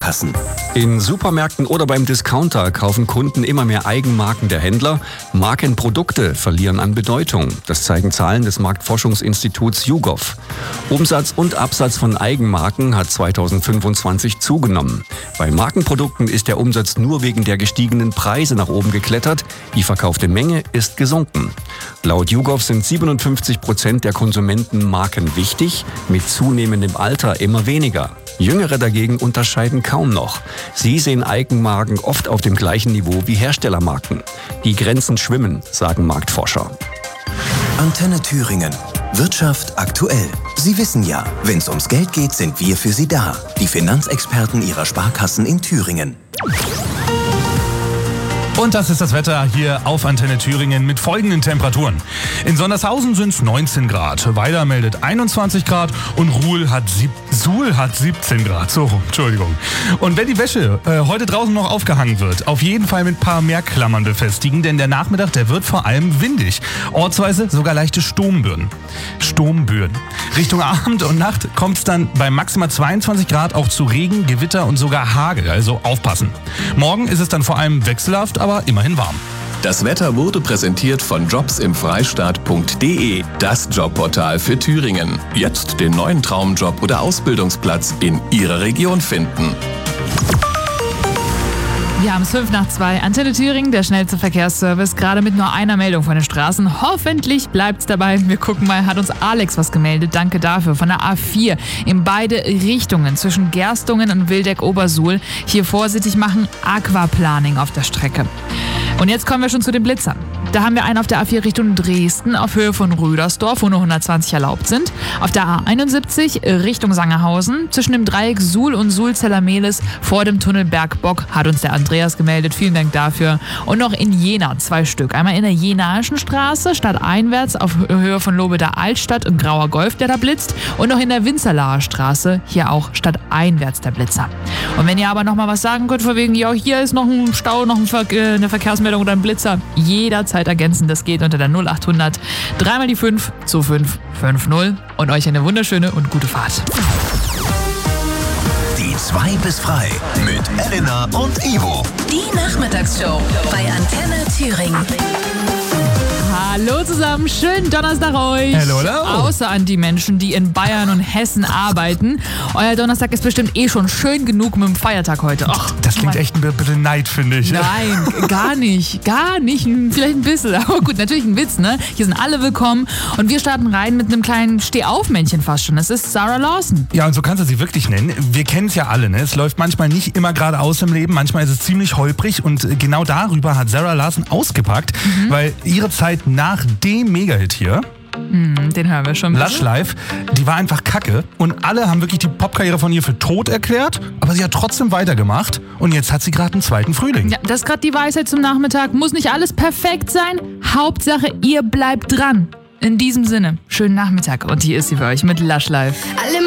Sparkassen. In Supermärkten oder beim Discounter kaufen Kunden immer mehr Eigenmarken der Händler. Markenprodukte verlieren an Bedeutung. Das zeigen Zahlen des Marktforschungsinstituts YouGov. Umsatz und Absatz von Eigenmarken hat 2025 zugenommen. Bei Markenprodukten ist der Umsatz nur wegen der gestiegenen Preise nach oben geklettert. Die verkaufte Menge ist gesunken. Laut YouGov sind 57% der Konsumenten Marken wichtig, mit zunehmendem Alter immer weniger. Jüngere dagegen unterscheiden kaum noch. Sie sehen Eigenmarken oft auf dem gleichen Niveau wie Herstellermarken. Die Grenzen schwimmen, sagen Marktforscher. Antenne Thüringen. Wirtschaft aktuell. Sie wissen ja, wenn es ums Geld geht, sind wir für Sie da. Die Finanzexperten Ihrer Sparkassen in Thüringen. Und das ist das Wetter hier auf Antenne Thüringen mit folgenden Temperaturen. In Sondershausen sind es 19 Grad, Weiler meldet 21 Grad und Suhl hat 17 Grad. So rum, Entschuldigung. Und wenn die Wäsche heute draußen noch aufgehangen wird, auf jeden Fall mit ein paar mehr Klammern befestigen, denn der Nachmittag, der wird vor allem windig. Ortsweise sogar leichte Sturmböen. Richtung Abend und Nacht kommt es dann bei maximal 22 Grad auch zu Regen, Gewitter und sogar Hagel, also aufpassen. Morgen ist es dann vor allem wechselhaft, aber immerhin warm. Das Wetter wurde präsentiert von jobsimfreistaat.de, das Jobportal für Thüringen. Jetzt den neuen Traumjob oder Ausbildungsplatz in Ihrer Region finden. Wir haben es 2:05, Antenne Thüringen, der schnellste Verkehrsservice, gerade mit nur einer Meldung von den Straßen. Hoffentlich bleibt's dabei. Wir gucken mal, hat uns Alex was gemeldet. Danke dafür. Von der A4 in beide Richtungen zwischen Gerstungen und Wildeck-Obersuhl. Hier vorsichtig machen, Aquaplaning auf der Strecke. Und jetzt kommen wir schon zu den Blitzern. Da haben wir einen auf der A4 Richtung Dresden auf Höhe von Rüdersdorf, wo nur 120 erlaubt sind. Auf der A71 Richtung Sangerhausen zwischen dem Dreieck Suhl und Suhl-Zellermehlis vor dem Tunnel Bergbock hat uns der Andreas gemeldet. Vielen Dank dafür. Und noch in Jena 2 Stück. Einmal in der Jenaischen Straße, stadteinwärts auf Höhe von Lobeder Altstadt und Grauer Golf, der da blitzt. Und noch in der Winzerlaher Straße, hier auch stadteinwärts der Blitzer. Und wenn ihr aber noch mal was sagen könnt, von wegen, ja, hier ist noch ein Stau, noch eine Verkehrsmeldung oder ein Blitzer, jederzeit ergänzen. Das geht unter der 0800 3 mal die 5 zu 550 und euch eine wunderschöne und gute Fahrt. Die 2 bis frei mit Elena und Ivo. Die Nachmittagsshow bei Antenne Thüringen. Hallo zusammen, schönen Donnerstag euch. Hello. Außer an die Menschen, die in Bayern und Hessen arbeiten. Euer Donnerstag ist bestimmt schon schön genug mit dem Feiertag heute. Och, Das klingt echt ein bisschen Neid, finde ich. Nein, gar nicht. Vielleicht ein bisschen. Aber gut, natürlich ein Witz, ne? Hier sind alle willkommen. Und wir starten rein mit einem kleinen Steh-auf-Männchen fast schon. Das ist Sarah Lawson. Ja, und so kannst du sie wirklich nennen. Wir kennen es ja alle, ne? Es läuft manchmal nicht immer geradeaus im Leben, manchmal ist es ziemlich holprig und genau darüber hat Sarah Lawson ausgepackt, weil ihre Zeit nach dem Megahit hier, Den hören wir schon. Lush Life, die war einfach kacke und alle haben wirklich die Popkarriere von ihr für tot erklärt, aber sie hat trotzdem weitergemacht und jetzt hat sie gerade einen zweiten Frühling. Ja, das ist gerade die Weisheit zum Nachmittag. Muss nicht alles perfekt sein. Hauptsache, ihr bleibt dran. In diesem Sinne, schönen Nachmittag und hier ist sie für euch mit Lush Life. Alle